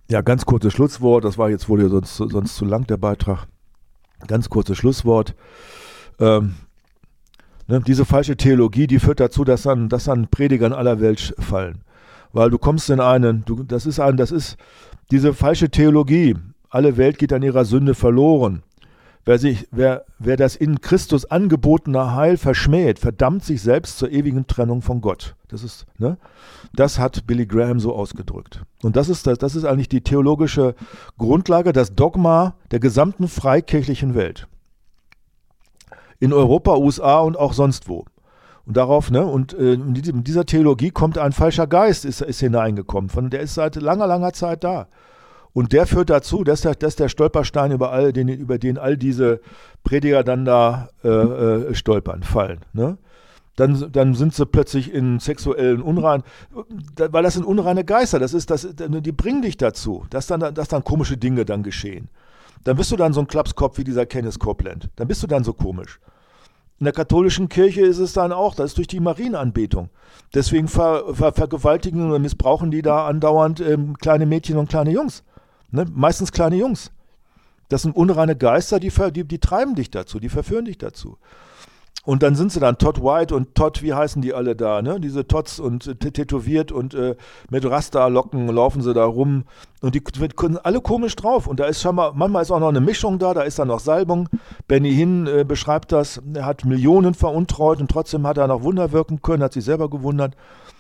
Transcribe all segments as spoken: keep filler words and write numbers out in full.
Ja, ganz kurzes Schlusswort, das war jetzt wohl sonst, sonst zu lang der Beitrag. Ganz kurzes Schlusswort. Ähm, ne, diese falsche Theologie, die führt dazu, dass dann, dass dann Prediger in aller Welt fallen. Weil du kommst in einen, du, das ist ein, das ist diese falsche Theologie. Alle Welt geht an ihrer Sünde verloren. Wer, sich, wer, wer das in Christus angebotene Heil verschmäht, verdammt sich selbst zur ewigen Trennung von Gott. Das ist, ne? Das hat Billy Graham so ausgedrückt. Und das ist, das, das ist eigentlich die theologische Grundlage, das Dogma der gesamten freikirchlichen Welt. In Europa, U S A und auch sonst wo. Und darauf, ne, und äh, in dieser Theologie kommt ein falscher Geist, ist, ist hineingekommen. Von, der ist seit langer, langer Zeit da. Und der führt dazu, dass der, dass der Stolperstein über, all, den, über den all diese Prediger dann da äh, äh, stolpern, fallen. Ne? Dann, dann sind sie plötzlich in sexuellen Unrein, weil das sind unreine Geister, das ist, das, die bringen dich dazu, dass dann, dass dann komische Dinge dann geschehen. Dann bist du dann so ein Klapskopf wie dieser Kenneth Copeland. Dann bist du dann so komisch. In der katholischen Kirche ist es dann auch, das ist durch die Marienanbetung. Deswegen ver, ver, vergewaltigen und missbrauchen die da andauernd ähm, kleine Mädchen und kleine Jungs. Ne? Meistens kleine Jungs. Das sind unreine Geister, die, die, die treiben dich dazu, die verführen dich dazu. Und dann sind sie dann Todd White und Todd, wie heißen die alle da, ne? Diese Todds und äh, tätowiert und äh, mit Rasta-Locken laufen sie da rum. Und die sind alle komisch drauf. Und da ist schon mal, manchmal ist auch noch eine Mischung da, da ist dann noch Salbung. Benny Hinn äh, beschreibt das, er hat Millionen veruntreut und trotzdem hat er noch Wunder wirken können, hat sich selber gewundert.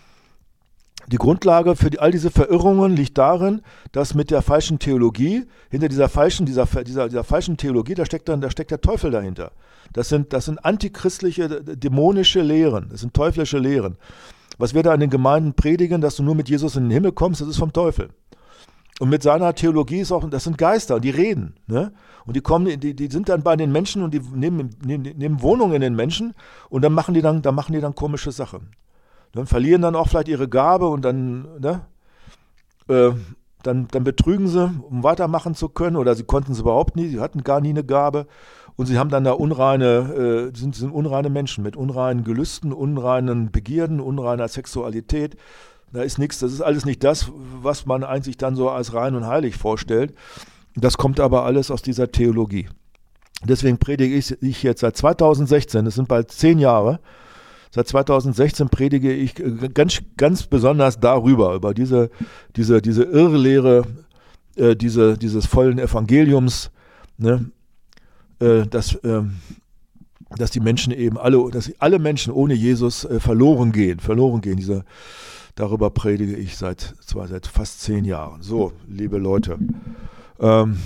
Die Grundlage für die, all diese Verirrungen liegt darin, dass mit der falschen Theologie, hinter dieser falschen, dieser, dieser, dieser falschen Theologie, da steckt dann, da steckt der Teufel dahinter. Das sind, das sind antichristliche, dämonische Lehren, das sind teuflische Lehren. Was wir da in den Gemeinden predigen, dass du nur mit Jesus in den Himmel kommst, das ist vom Teufel. Und mit seiner Theologie ist auch, das sind Geister, die reden. Ne? Und die kommen, die, die sind dann bei den Menschen und die nehmen, nehmen, nehmen Wohnungen in den Menschen und dann machen die dann, dann machen die dann komische Sachen. Dann verlieren dann auch vielleicht ihre Gabe und dann, ne, äh, dann, dann betrügen sie, um weitermachen zu können, oder sie konnten es überhaupt nie, sie hatten gar nie eine Gabe und sie haben dann da unreine, äh, sind, sind unreine Menschen mit unreinen Gelüsten, unreinen Begierden, unreiner Sexualität. Da ist nichts, das ist alles nicht das, was man eigentlich dann so als rein und heilig vorstellt. Das kommt aber alles aus dieser Theologie. Deswegen predige ich, ich jetzt seit zweitausendsechzehn, das sind bald zehn Jahre, Seit zweitausendsechzehn predige ich ganz, ganz besonders darüber, über diese, diese, diese Irrlehre, äh, diese, dieses vollen Evangeliums, ne, äh, dass, äh, dass die Menschen eben alle, dass alle Menschen ohne Jesus äh, verloren gehen, verloren gehen. Diese, darüber predige ich seit, zwar seit fast zehn Jahren. So, liebe Leute, ähm,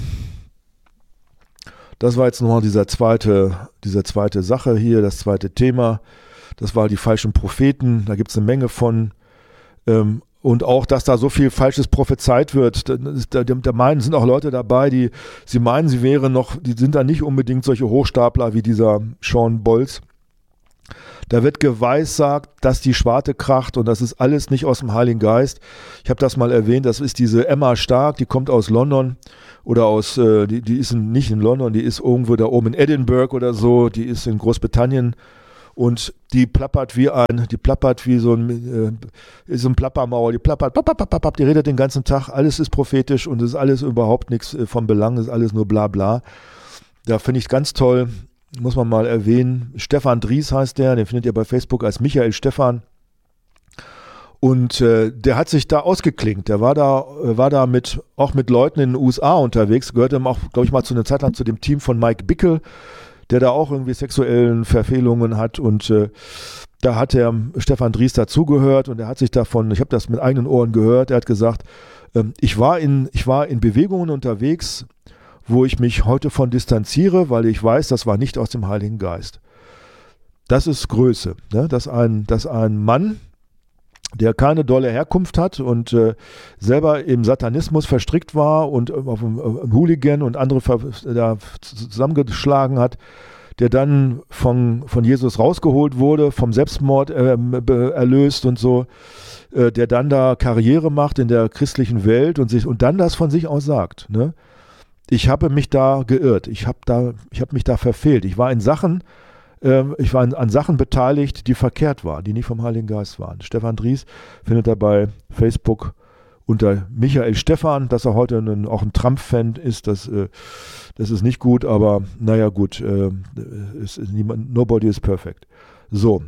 das war jetzt nochmal dieser zweite, diese zweite Sache hier, das zweite Thema. Das waren die falschen Propheten, da gibt es eine Menge von. Ähm, und auch, dass da so viel Falsches prophezeit wird. Da, da, da meinen, sind auch Leute dabei, die sie meinen, sie wären noch, die sind da nicht unbedingt solche Hochstapler wie dieser Sean Bolz. Da wird geweissagt, dass die Schwarte kracht und das ist alles nicht aus dem Heiligen Geist. Ich habe das mal erwähnt, das ist diese Emma Stark, die kommt aus London oder aus, äh, die, die ist in, nicht in London, die ist irgendwo da oben in Edinburgh oder so, die ist in Großbritannien. Und die plappert wie ein, die plappert wie so ein, äh, so ein Plappermauer, die plappert, papp, papp, papp, papp, die redet den ganzen Tag, alles ist prophetisch und es ist alles überhaupt nichts von Belang, es ist alles nur bla bla. Da finde ich ganz toll, muss man mal erwähnen, Stefan Dries heißt der, den findet ihr bei Facebook als Michael Stephan. Und äh, der hat sich da ausgeklinkt, der war da, war da mit, auch mit Leuten in den U S A unterwegs, gehörte auch, glaube ich mal, zu einer Zeit lang zu dem Team von Mike Bickle, der da auch irgendwie sexuellen Verfehlungen hat und äh, da hat der Stefan Dries dazugehört und er hat sich davon, ich habe das mit eigenen Ohren gehört, er hat gesagt, ähm, ich war in, ich war in Bewegungen unterwegs, wo ich mich heute von distanziere, weil ich weiß, das war nicht aus dem Heiligen Geist. Das ist Größe, ne? dass, ein, dass ein Mann, der keine dolle Herkunft hat und äh, selber im Satanismus verstrickt war und äh, auf einem äh, Hooligan und andere ver- da zusammengeschlagen hat, der dann von, von Jesus rausgeholt wurde, vom Selbstmord äh, be- erlöst und so, äh, der dann da Karriere macht in der christlichen Welt und sich und dann das von sich aus sagt, ne? Ich habe mich da geirrt, ich habe da, ich habe mich da verfehlt, ich war in Sachen Ich war an Sachen beteiligt, die verkehrt waren, die nicht vom Heiligen Geist waren. Stefan Dries findet er bei Facebook unter Michael Stephan, dass er heute ein, auch ein Trump-Fan ist, das, äh, das ist nicht gut, aber naja gut, äh, ist, ist niemand, nobody is perfect. So,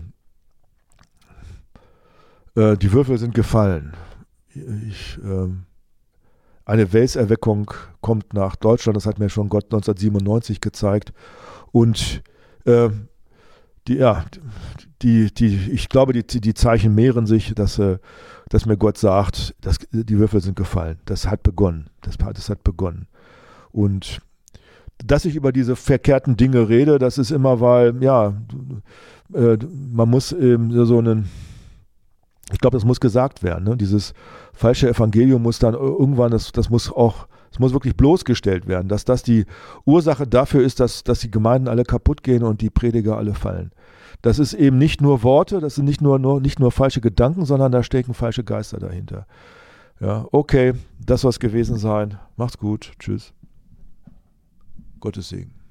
äh, die Würfel sind gefallen. Ich, äh, eine Welserweckung kommt nach Deutschland, das hat mir schon Gott neunzehnhundertsiebenundneunzig gezeigt und äh, die, ja, die, die, ich glaube, die, die Zeichen mehren sich, dass, äh, dass mir Gott sagt, dass die Würfel sind gefallen. Das hat begonnen. Das, das hat begonnen. Und dass ich über diese verkehrten Dinge rede, das ist immer, weil, ja, äh, man muss eben so einen, ich glaube, das muss gesagt werden. Ne? Dieses falsche Evangelium muss dann irgendwann, das, das muss auch, es muss wirklich bloßgestellt werden, dass das die Ursache dafür ist, dass, dass die Gemeinden alle kaputt gehen und die Prediger alle fallen. Das ist eben nicht nur Worte, das sind nicht nur, nur, nicht nur falsche Gedanken, sondern da stecken falsche Geister dahinter. Ja, okay, das soll es gewesen sein. Macht's gut. Tschüss. Gottes Segen.